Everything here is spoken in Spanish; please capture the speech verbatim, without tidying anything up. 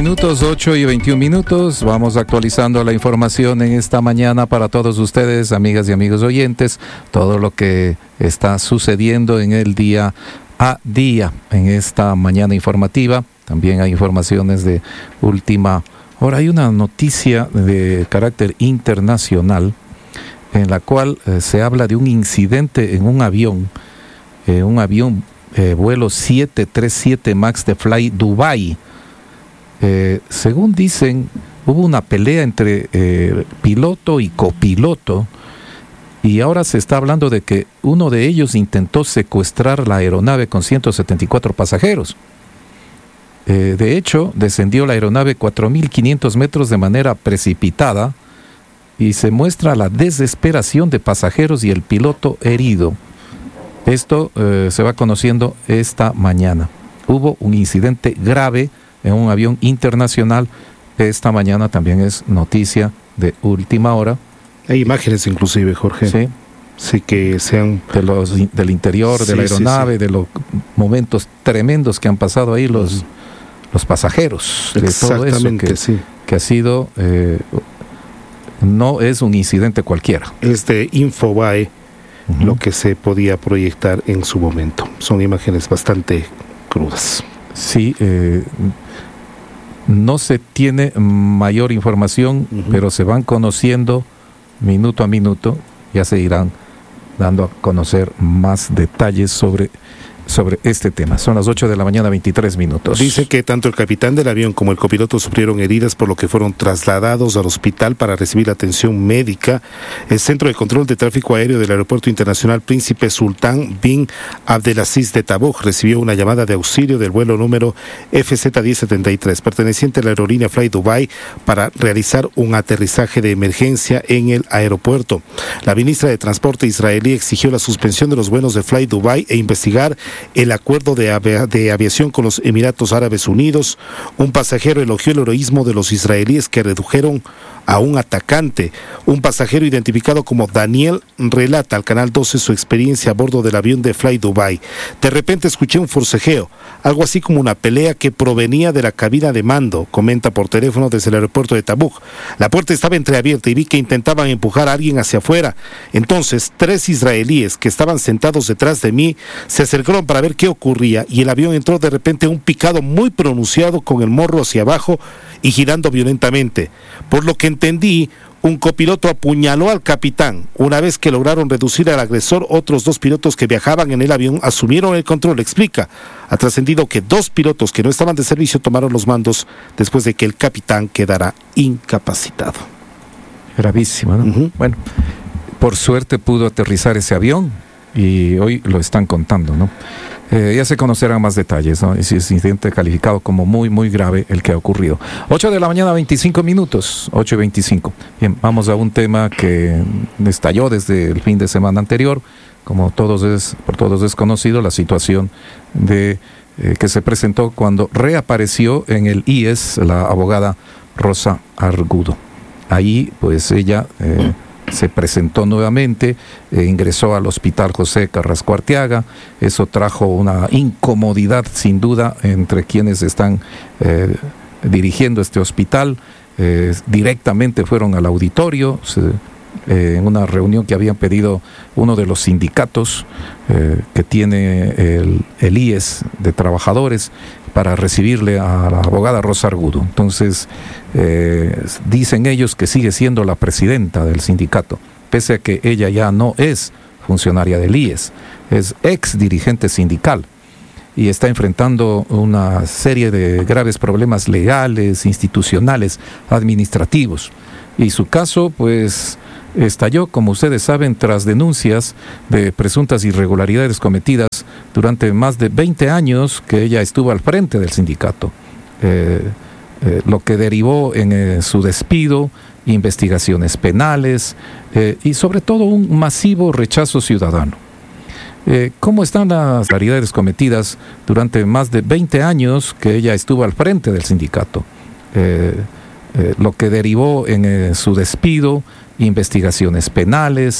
minutos, ocho y veintiún minutos. Vamos actualizando la información en esta mañana para todos ustedes, amigas y amigos oyentes, todo lo que está sucediendo en el día a día, en esta mañana informativa. También hay informaciones de última hora. Hay una noticia de carácter internacional en la cual eh, se habla de un incidente en un avión, eh, un avión eh, vuelo siete treinta y siete MAX de Fly Dubai. Eh, según dicen, hubo una pelea entre eh, piloto y copiloto, y ahora se está hablando de que uno de ellos intentó secuestrar la aeronave con ciento setenta y cuatro pasajeros. Eh, de hecho, descendió la aeronave cuatro mil quinientos metros de manera precipitada y se muestra la desesperación de pasajeros y el piloto herido. Esto eh, se va conociendo esta mañana. Hubo un incidente grave en un avión internacional. Esta mañana también es noticia de última hora. Hay imágenes inclusive, Jorge. Sí. Sí, que sean... De los, del interior, sí, de la aeronave, sí, sí. de los momentos tremendos que han pasado ahí los, los pasajeros. De todo eso que, sí. que ha sido... Eh, no es un incidente cualquiera. Es de Infobae uh-huh. lo que se podía proyectar en su momento. Son imágenes bastante crudas. Sí, eh, no se tiene mayor información, uh-huh. pero se van conociendo minuto a minuto. Ya se irán dando a conocer más detalles sobre, sobre este tema. Son las ocho de la mañana, veintitrés minutos. Dice que tanto el capitán del avión como el copiloto sufrieron heridas, por lo que fueron trasladados al hospital para recibir atención médica. El Centro de Control de Tráfico Aéreo del Aeropuerto Internacional Príncipe Sultán bin Abdelaziz de Tabuk recibió una llamada de auxilio del vuelo número F Z diez setenta y tres, perteneciente a la aerolínea Fly Dubai, para realizar un aterrizaje de emergencia en el aeropuerto. La ministra de Transporte israelí exigió la suspensión de los vuelos de Fly Dubai e investigar el acuerdo de, avia- de aviación con los Emiratos Árabes Unidos. Un pasajero elogió el heroísmo de los israelíes que redujeron a un atacante. Un pasajero identificado como Daniel relata al Canal doce su experiencia a bordo del avión de Fly Dubai. De repente escuché un forcejeo, algo así como una pelea que provenía de la cabina de mando, comenta por teléfono desde el aeropuerto de Tabuk. La puerta estaba entreabierta y vi que intentaban empujar a alguien hacia afuera. Entonces, tres israelíes que estaban sentados detrás de mí se acercaron para ver qué ocurría, y el avión entró de repente en un picado muy pronunciado con el morro hacia abajo y girando violentamente. Por lo que entendí, un copiloto apuñaló al capitán. Una vez que lograron reducir al agresor, otros dos pilotos que viajaban en el avión asumieron el control, explica. Ha trascendido que dos pilotos que no estaban de servicio tomaron los mandos después de que el capitán quedara incapacitado. Gravísimo, ¿no? Uh-huh. Bueno, por suerte pudo aterrizar ese avión y hoy lo están contando, ¿no? Eh, ya se conocerán más detalles, ¿no? Es un incidente calificado como muy, muy grave el que ha ocurrido. ocho de la mañana, veinticinco minutos, ocho y veinticinco. Bien, vamos a un tema que estalló desde el fin de semana anterior. Como todos es, por todos es conocido, la situación de eh, que se presentó cuando reapareció en el I E S la abogada Rosa Argudo. Ahí, pues ella... Eh, se presentó nuevamente, eh, ingresó al hospital José Carrasco Arteaga. Eso trajo una incomodidad sin duda entre quienes están eh, dirigiendo este hospital. Eh, directamente fueron al auditorio, se, eh, en una reunión que habían pedido uno de los sindicatos eh, que tiene el, el I E S de trabajadores, para recibirle a la abogada Rosa Argudo. Entonces, eh, dicen ellos que sigue siendo la presidenta del sindicato, pese a que ella ya no es funcionaria del I E S, es ex dirigente sindical y está enfrentando una serie de graves problemas legales, institucionales, administrativos. Y su caso, pues, estalló, como ustedes saben, tras denuncias de presuntas irregularidades cometidas durante más de veinte años que ella estuvo al frente del sindicato, eh, eh, lo que derivó en eh, su despido, investigaciones penales eh, y sobre todo un masivo rechazo ciudadano. Eh, ¿Cómo están las irregularidades cometidas durante más de veinte años que ella estuvo al frente del sindicato? Eh, eh, lo que derivó en eh, su despido, investigaciones penales,